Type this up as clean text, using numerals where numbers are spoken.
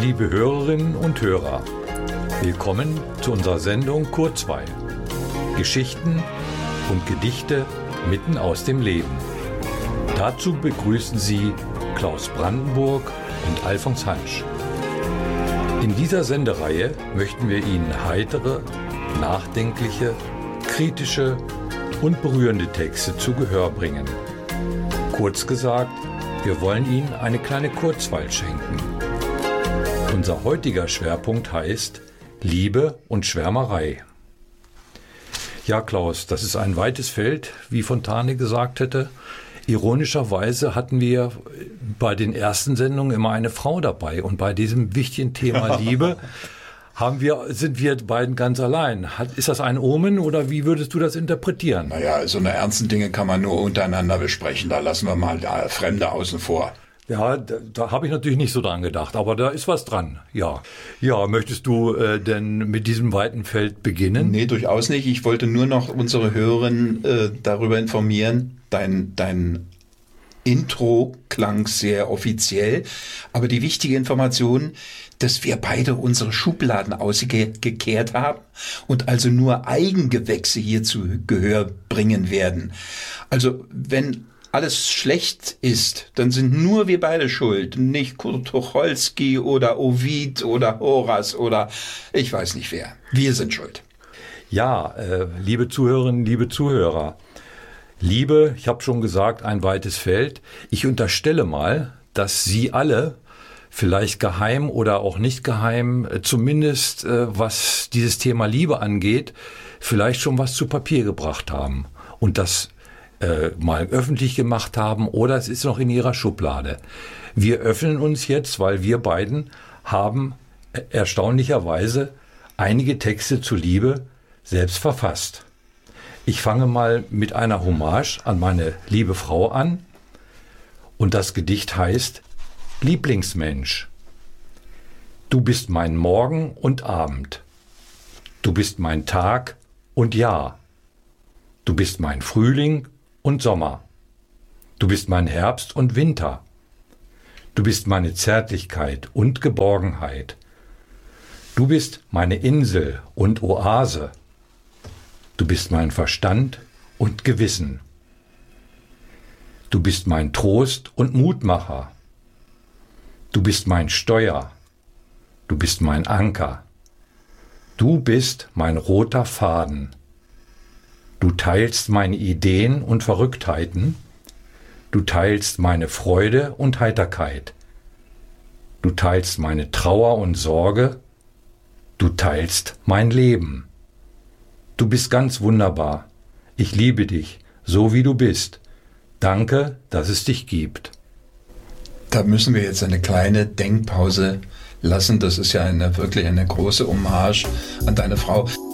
Liebe Hörerinnen und Hörer, willkommen zu unserer Sendung Kurzweil. Geschichten und Gedichte mitten aus dem Leben. Dazu begrüßen Sie Klaus Brandenburg und Alfons Hansch. In dieser Sendereihe möchten wir Ihnen heitere, nachdenkliche, kritische und berührende Texte zu Gehör bringen. Kurz gesagt, wir wollen Ihnen eine kleine Kurzweil schenken. Unser heutiger Schwerpunkt heißt Liebe und Schwärmerei. Ja, Klaus, das ist ein weites Feld, wie Fontane gesagt hätte. Ironischerweise hatten wir bei den ersten Sendungen immer eine Frau dabei. Und bei diesem wichtigen Thema Liebe sind wir beiden ganz allein. Ist das ein Omen oder wie würdest du das interpretieren? Naja, so eine ernsten Dinge kann man nur untereinander besprechen. Da lassen wir mal Fremde außen vor. Ja, da habe ich natürlich nicht so dran gedacht, aber da ist was dran, ja. Ja, möchtest du denn mit diesem weiten Feld beginnen? Nee, durchaus nicht. Ich wollte nur noch unsere Hörerinnen darüber informieren. Dein Intro klang sehr offiziell, aber die wichtige Information, dass wir beide unsere Schubladen ausgekehrt haben und also nur Eigengewächse hier zu Gehör bringen werden. Also wenn alles schlecht ist, dann sind nur wir beide schuld, nicht Kurt Tucholsky oder Ovid oder Horaz oder ich weiß nicht wer. Wir sind schuld. Ja, liebe Zuhörerinnen, liebe Zuhörer, Liebe, ich habe schon gesagt, ein weites Feld. Ich unterstelle mal, dass Sie alle vielleicht geheim oder auch nicht geheim, zumindest was dieses Thema Liebe angeht, vielleicht schon was zu Papier gebracht haben und das mal öffentlich gemacht haben oder es ist noch in Ihrer Schublade. Wir öffnen uns jetzt, weil wir beiden haben erstaunlicherweise einige Texte zur Liebe selbst verfasst. Ich fange mal mit einer Hommage an meine liebe Frau an und das Gedicht heißt Lieblingsmensch. Du bist mein Morgen und Abend. Du bist mein Tag und Jahr. Du bist mein Frühling und Sommer. Du bist mein Herbst und Winter. Du bist meine Zärtlichkeit und Geborgenheit. Du bist meine Insel und Oase. Du bist mein Verstand und Gewissen. Du bist mein Trost und Mutmacher. Du bist mein Steuer. Du bist mein Anker. Du bist mein roter Faden. Du teilst meine Ideen und Verrücktheiten. Du teilst meine Freude und Heiterkeit. Du teilst meine Trauer und Sorge. Du teilst mein Leben. Du bist ganz wunderbar. Ich liebe dich, so wie du bist. Danke, dass es dich gibt. Da müssen wir jetzt eine kleine Denkpause lassen. Das ist ja wirklich eine große Hommage an deine Frau.